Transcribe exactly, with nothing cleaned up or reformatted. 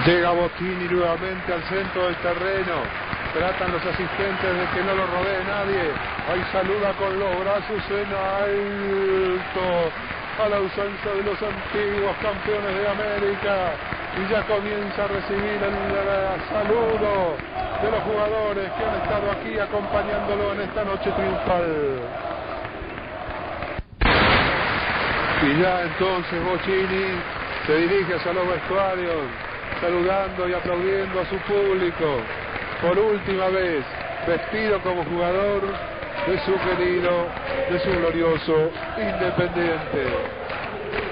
Llega Bocchini nuevamente al centro del terreno. Tratan los asistentes de que no lo rodee nadie. Ahí saluda con los brazos en alto a la usanza de los antiguos campeones de América. Y ya comienza a recibir el, el saludo de los jugadores que han estado aquí acompañándolo en esta noche triunfal. Y ya entonces Bocchini se dirige hacia los vestuarios, saludando y aplaudiendo a su público. Por última vez, vestido como jugador de su querido, de su glorioso Independiente.